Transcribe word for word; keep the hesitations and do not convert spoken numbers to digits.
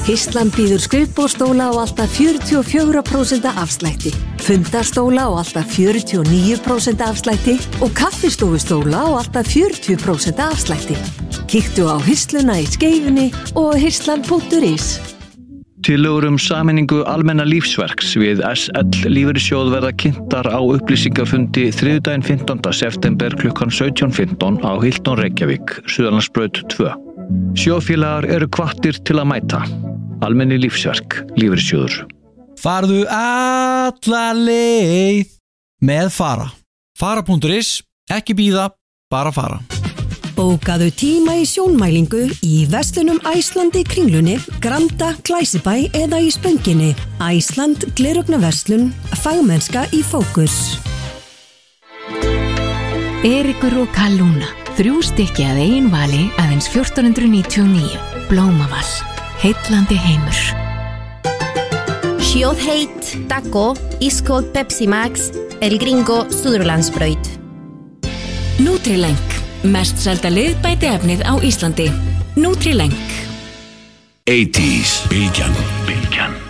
Histlan býður skrifborðsstóla á alltaf fjörutíu og fjögur prósent afslætti, fundastóla á alltaf fjörutíu og níu prósent afslætti og kaffistofustóla á alltaf fjörutíu prósent afslætti. Kíktu á Histluna í Skeifunni og histlan punktur is. Tillögur um sameiningu almenna lífsverks við S L lífeyrissjóð verða kynntar á upplýsingafundi þriðjudaginn fimmtánda september klukkan sautján fimmtán á Hilton Reykjavík, Suðurlandsbraut tvö. Sjóðfélagar eru hvattir til að mæta. Almenni lífsverk, lífeyrissjóður. Farðu alla leið með Fara. Fara punktur is, ekki bíða, bara fara. Bókaðu tíma í sjónmælingu í verslunum Æslandi Kringlunni, Granda, Glæsibæ eða í Spönginni. Æsland gleraugnverslun, fagmennska í fókus. Eiríkur og Kalúna, þrjú stykki að eigin vali aðeins fjórtán hundruð níutíu og níu. Blómaval, heillandi heimur. Sjóðheit, Taco, Ískóð Pepsi Max, El Gringo, Suðurlandsbraut. Nutrileng, mest selda liðbæti efnið á Íslandi. Nutrileng. eighties Bylgjan, Bylgjan.